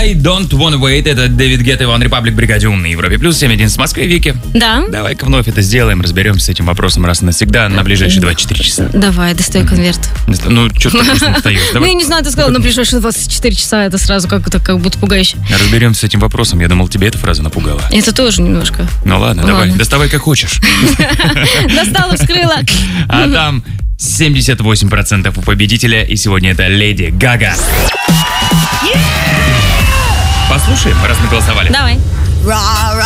I Don't Wanna Wait. Это Дэвид Гетта и One Republic, Бригаде Ум на Европе Плюс, 7.1 с Москвы. Вики, Да. давай-ка вновь это сделаем, разберемся с этим вопросом раз и навсегда на ближайшие 24 часа. Давай, достай конверт. Ну, что ты так не встаешь? Ну, я не знаю, ты сказала, на ближайшие 24 часа, это сразу как будто пугающе. Разберемся с этим вопросом. Я думал, тебе эта фраза напугала. Это тоже немножко. Ну ладно, давай, доставай как хочешь. Достала, вскрыла. А там 78% у победителя, и сегодня это Леди Гага. Послушаем, раз мы голосовали. Давай.